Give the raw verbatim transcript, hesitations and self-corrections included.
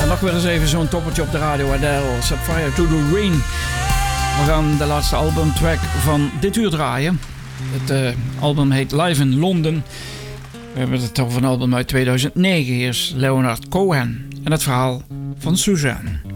nog weer eens even zo'n toppertje op de radio. Adele, Set Fire to the Rain. We gaan de laatste albumtrack van dit uur draaien. Het uh, album heet Live in London. We hebben het over een album uit tweeduizend negen. Hier is Leonard Cohen en het verhaal van Suzanne.